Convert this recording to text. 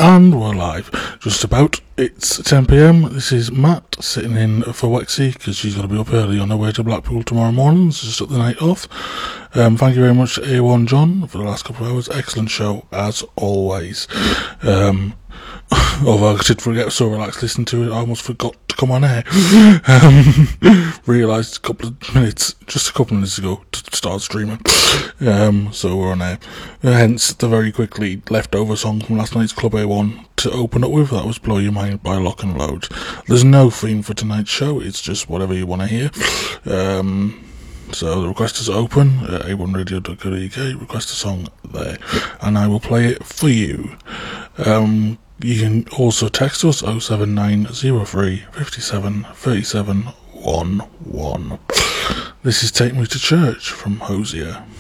And we're live. Just about. It's 10pm. This is Matt sitting in for Wexie because she's going to be up early on her way to Blackpool tomorrow morning. So just took the night off. Thank you very much to A1 John for the last couple of hours. Excellent show as always. Although I did forget, so relaxed listening to it, I almost forgot to come on air. Realised just a couple of minutes ago to start streaming. So we're on air. Hence the very quickly leftover song from last night's Club A1 to open up with. That was Blow Your Mind by Lock and Load. There's no theme for tonight's show, it's just whatever you want to hear. So the request is open at a1radio.co.uk. Request a song there, and I will play it for you. You can also text us 07903 57 37 11. This is Take Me to Church from Hosier.